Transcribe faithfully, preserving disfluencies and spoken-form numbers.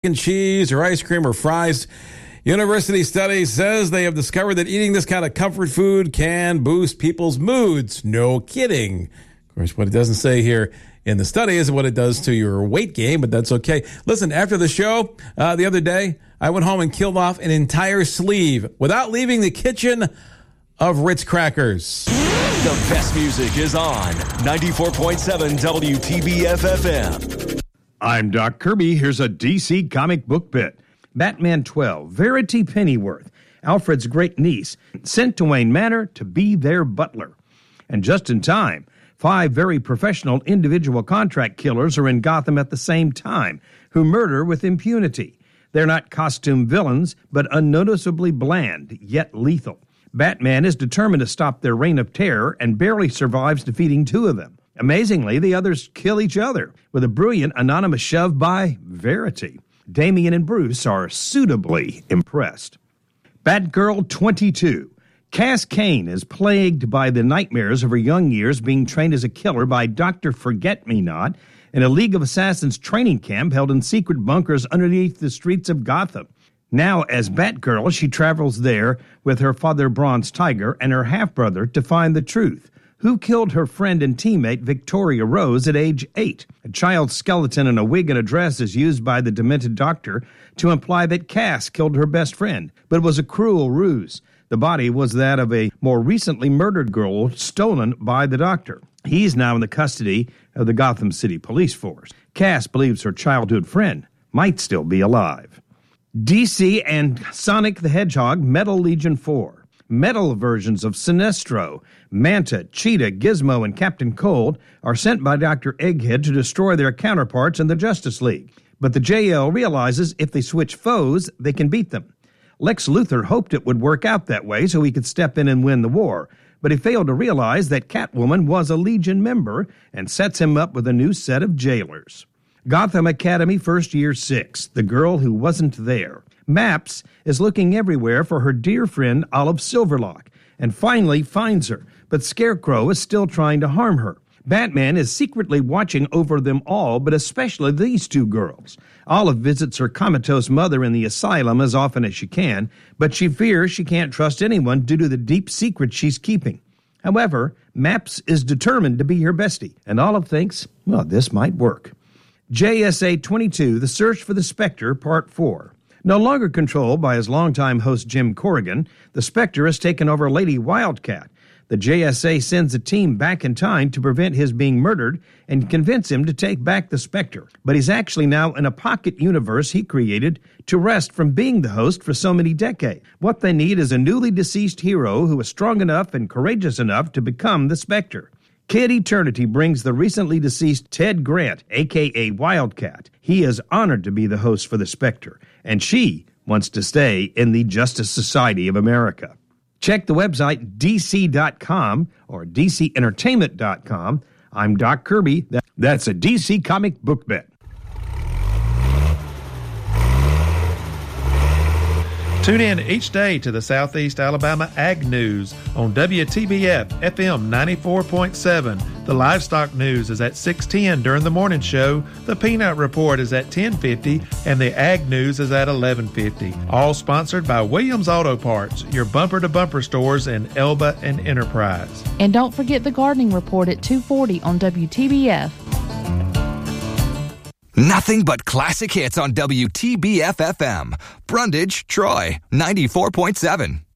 and cheese or ice cream or fries. University study says they have discovered that eating this kind of comfort food can boost people's moods. No kidding. Of course, what it doesn't say here in the study is what it does to your weight gain, but that's okay. Listen, after the show uh, the other day, I went home and killed off an entire sleeve without leaving the kitchen of Ritz crackers. The best music is on ninety-four point seven W T B F F M. I'm Doc Kirby. Here's a D C comic book bit. Batman twelve, Verity Pennyworth, Alfred's great niece, sent to Wayne Manor to be their butler. And just in time, five very professional individual contract killers are in Gotham at the same time, who murder with impunity. They're not costume villains, but unnoticeably bland, yet lethal. Batman is determined to stop their reign of terror and barely survives defeating two of them. Amazingly, the others kill each other with a brilliant anonymous shove by Verity. Damian and Bruce are suitably impressed. Batgirl twenty-two. Cass Kane is plagued by the nightmares of her young years being trained as a killer by Doctor Forget-Me-Not in a League of Assassins training camp held in secret bunkers underneath the streets of Gotham. Now, as Batgirl, she travels there with her father Bronze Tiger and her half-brother to find the truth. Who killed her friend and teammate Victoria Rose at age eight? A child skeleton in a wig and a dress is used by the demented doctor to imply that Cass killed her best friend, but it was a cruel ruse. The body was that of a more recently murdered girl stolen by the doctor. He's now in the custody of the Gotham City Police Force. Cass believes her childhood friend might still be alive. D C and Sonic the Hedgehog Metal Legion four. Metal versions of Sinestro, Manta, Cheetah, Gizmo, and Captain Cold are sent by Doctor Egghead to destroy their counterparts in the Justice League. But the J L realizes if they switch foes, they can beat them. Lex Luthor hoped it would work out that way so he could step in and win the war, but he failed to realize that Catwoman was a Legion member and sets him up with a new set of jailers. Gotham Academy First Year six, The Girl Who Wasn't There. Maps is looking everywhere for her dear friend Olive Silverlock and finally finds her, but Scarecrow is still trying to harm her. Batman is secretly watching over them all, but especially these two girls. Olive visits her comatose mother in the asylum as often as she can, but she fears she can't trust anyone due to the deep secret she's keeping. However, Maps is determined to be her bestie, and Olive thinks, well, this might work. J S A twenty-two, The Search for the Spectre, Part four. No longer controlled by his longtime host Jim Corrigan, the Spectre has taken over Lady Wildcat. The J S A sends a team back in time to prevent his being murdered and convince him to take back the Spectre. But he's actually now in a pocket universe he created to rest from being the host for so many decades. What they need is a newly deceased hero who is strong enough and courageous enough to become the Spectre. Kid Eternity brings the recently deceased Ted Grant, a k a. Wildcat. He is honored to be the host for the Spectre, and she wants to stay in the Justice Society of America. Check the website D C dot com or D C entertainment dot com. I'm Doc Kirby. That's a D C comic book bet. Tune in each day to the Southeast Alabama Ag News on W T B F F M ninety-four point seven. The Livestock News is at six ten during the morning show. The Peanut Report is at ten fifty, and the Ag News is at eleven fifty. All sponsored by Williams Auto Parts, your bumper-to-bumper stores in Elba and Enterprise. And don't forget the Gardening Report at two forty on W T B F. Nothing but classic hits on W T B F F M. Brundage, Troy, ninety-four point seven.